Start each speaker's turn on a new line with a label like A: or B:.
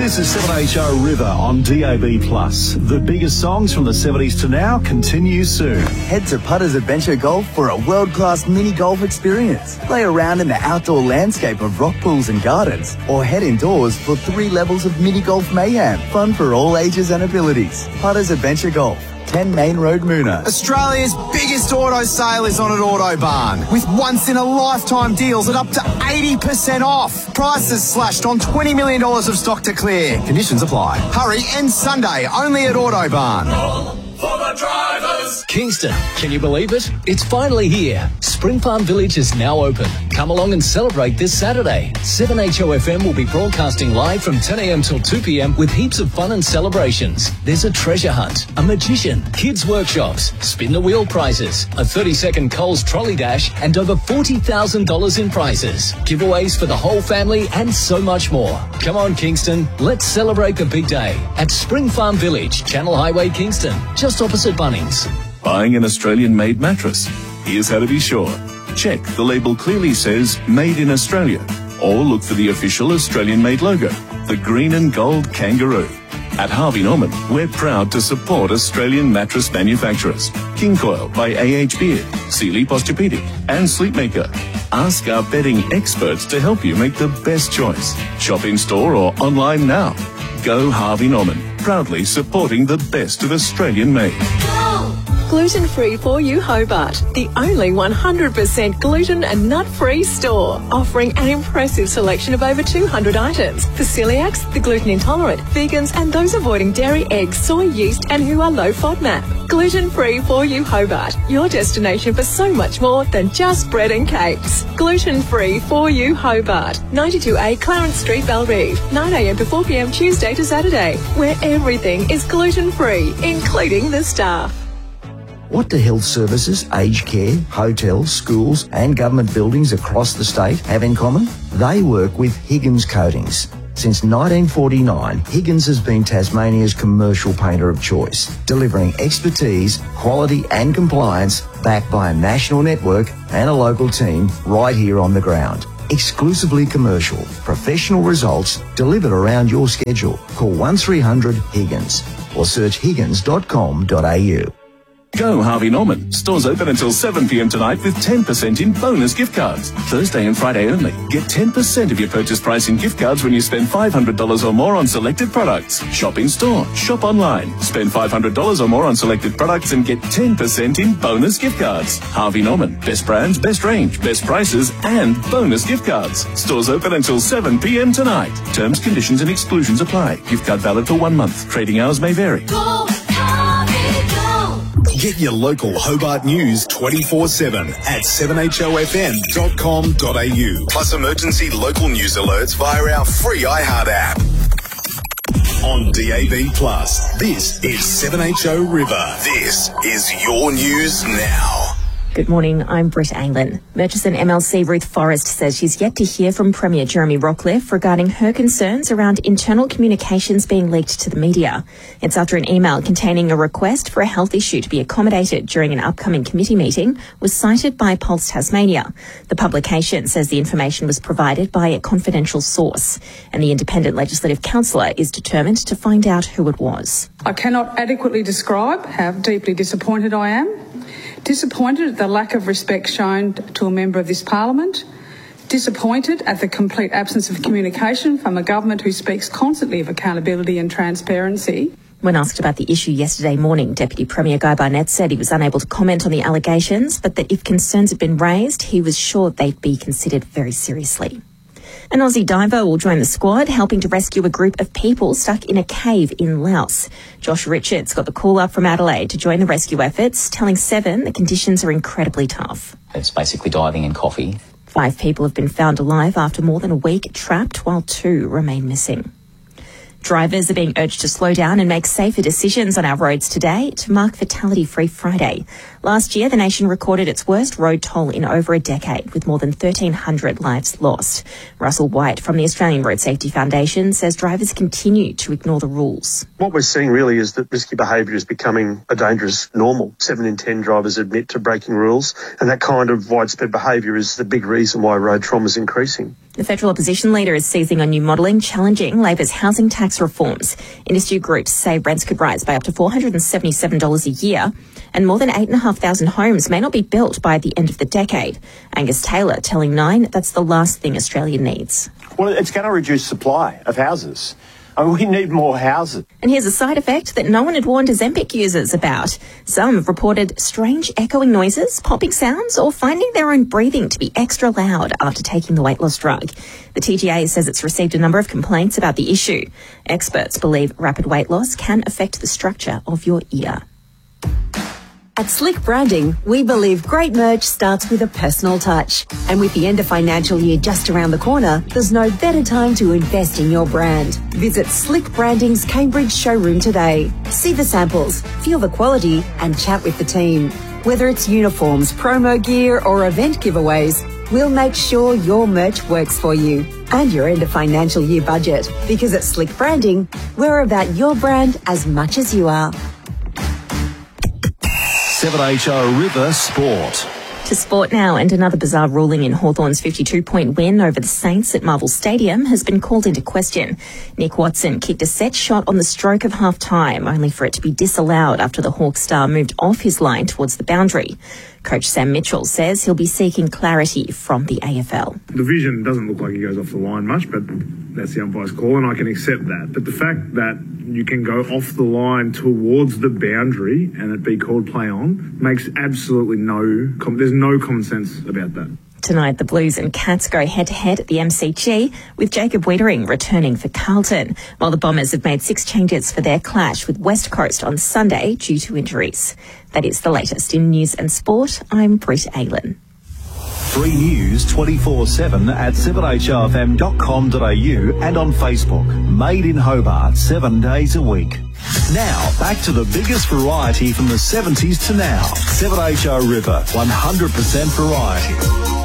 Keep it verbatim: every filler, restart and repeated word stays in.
A: This is seven H O River on D A B plus. The biggest songs from the seventies to now continue soon.
B: Head to Putters Adventure Golf for a world-class mini golf experience. Play around in the outdoor landscape of rock pools and gardens, or head indoors for three levels of mini golf mayhem. Fun for all ages and abilities. Putters Adventure Golf. ten Main Road, Moona.
C: Australia's biggest auto sale is on at Autobarn, with once-in-a-lifetime deals at up to eighty percent off. Prices slashed on twenty million dollars of stock to clear. Conditions apply. Hurry, and Sunday only at Autobarn.
D: For the drivers. Kingston, can you believe it? It's finally here. Spring Farm Village is now open. Come along and celebrate this Saturday. seven H O F M will be broadcasting live from ten a m till two p m with heaps of fun and celebrations. There's a treasure hunt, a magician, kids workshops, spin the wheel prizes, a thirty second Coles trolley dash, and over forty thousand dollars in prizes. Giveaways for the whole family and so much more. Come on, Kingston. Let's celebrate the big day at Spring Farm Village, Channel Highway, Kingston. Just Just opposite Bunnings.
E: Buying an Australian-made mattress? Here's how to be sure. Check the label clearly says Made in Australia, or look for the official Australian-made logo, the green and gold kangaroo. At Harvey Norman, we're proud to support Australian mattress manufacturers. King Coil by A H Beard, Sealy Posturepedic, and Sleepmaker. Ask our bedding experts to help you make the best choice. Shop in store or online now. Go Harvey Norman, proudly supporting the best of Australian made.
F: Gluten-free for you Hobart, the only one hundred percent gluten and nut-free store, offering an impressive selection of over two hundred items for celiacs, the gluten intolerant, vegans and those avoiding dairy, eggs, soy, yeast and who are low FODMAP. Gluten-free for you Hobart, your destination for so much more than just bread and cakes. Gluten-free for you Hobart, ninety-two A Clarence Street, Bellerive, nine a m to four p m Tuesday to Saturday, where everything is gluten-free, including the staff.
G: What do health services, aged care, hotels, schools and government buildings across the state have in common? They work with Higgins Coatings. Since nineteen forty-nine, Higgins has been Tasmania's commercial painter of choice, delivering expertise, quality and compliance backed by a national network and a local team right here on the ground. Exclusively commercial, professional results delivered around your schedule. Call one three hundred Higgins or search higgins dot com dot a u.
E: Go Harvey Norman. Stores open until seven p m tonight with ten percent in bonus gift cards. Thursday and Friday only. Get ten percent of your purchase price in gift cards when you spend five hundred dollars or more on selected products. Shop in store. Shop online. Spend five hundred dollars or more on selected products and get ten percent in bonus gift cards. Harvey Norman. Best brands, best range, best prices and bonus gift cards. Stores open until seven p m tonight. Terms, conditions and exclusions apply. Gift card valid for one month. Trading hours may vary.
D: Go, Harvey, go.
H: Get your local Hobart news twenty-four seven at seven h o f m dot com dot a u. Plus emergency local news alerts via our free iHeart app. On D A B plus, this is seven H O River. This is your news now.
I: Good morning, I'm Britt Anglin. Murchison M L C Ruth Forrest says she's yet to hear from Premier Jeremy Rockliff regarding her concerns around internal communications being leaked to the media. It's after an email containing a request for a health issue to be accommodated during an upcoming committee meeting was cited by Pulse Tasmania. The publication says the information was provided by a confidential source, and the independent legislative councillor is determined to find out who it was.
J: I cannot adequately describe how deeply disappointed I am. Disappointed at the lack of respect shown to a member of this parliament. Disappointed at the complete absence of communication from a government who speaks constantly of accountability and transparency.
I: When asked about the issue yesterday morning, Deputy Premier Guy Barnett said he was unable to comment on the allegations, but that if concerns had been raised, he was sure they'd be considered very seriously. An Aussie diver will join the squad, helping to rescue a group of people stuck in a cave in Laos. Josh Richards got the call up from Adelaide to join the rescue efforts, telling Seven the conditions are incredibly tough.
K: It's basically diving in coffee.
I: Five people have been found alive after more than a week trapped, while two remain missing. Drivers are being urged to slow down and make safer decisions on our roads today to mark Fatality-Free Friday. Last year, the nation recorded its worst road toll in over a decade, with more than thirteen hundred lives lost. Russell White from the Australian Road Safety Foundation says drivers continue to ignore the rules.
L: What we're seeing really is that risky behaviour is becoming a dangerous normal. Seven in ten drivers admit to breaking rules, and that kind of widespread behaviour is the big reason why road trauma is increasing.
I: The federal opposition leader is seizing on new modelling, challenging Labor's housing tax tax reforms. Industry groups say rents could rise by up to four hundred seventy-seven dollars a year, and more than eight thousand five hundred homes may not be built by the end of the decade. Angus Taylor telling Nine that's the last thing Australia needs.
M: Well, it's going to reduce supply of houses. I mean, we need more houses.
I: And here's a side effect that no one had warned Ozempic users about. Some have reported strange echoing noises, popping sounds, or finding their own breathing to be extra loud after taking the weight loss drug. The T G A says it's received a number of complaints about the issue. Experts believe rapid weight loss can affect the structure of your ear.
N: At Slick Branding, we believe great merch starts with a personal touch. And with the end of financial year just around the corner, there's no better time to invest in your brand. Visit Slick Branding's Cambridge showroom today. See the samples, feel the quality, and chat with the team. Whether it's uniforms, promo gear, or event giveaways, we'll make sure your merch works for you and your end of financial year budget. Because at Slick Branding, we're about your brand as much as you are.
A: seven H O River Sport.
I: To sport now, and another bizarre ruling in Hawthorn's fifty-two point win over the Saints at Marvel Stadium has been called into question. Nick Watson kicked a set shot on the stroke of half-time, only for it to be disallowed after the Hawk star moved off his line towards the boundary. Coach Sam Mitchell says he'll be seeking clarity from the A F L.
O: The vision doesn't look like he goes off the line much, but that's the umpire's call, and I can accept that. But the fact that you can go off the line towards the boundary and it be called play on makes absolutely no, there's no common sense about that.
I: Tonight, the Blues and Cats go head-to-head at the M C G, with Jacob Wiedering returning for Carlton, while the Bombers have made six changes for their clash with West Coast on Sunday due to injuries. That is the latest in news and sport. I'm Britt Aylin.
A: Free news twenty-four seven at seven H O F M dot com dot A U and on Facebook. Made in Hobart, seven days a week. Now, back to the biggest variety from the seventies to now. seven H O River, one hundred percent variety.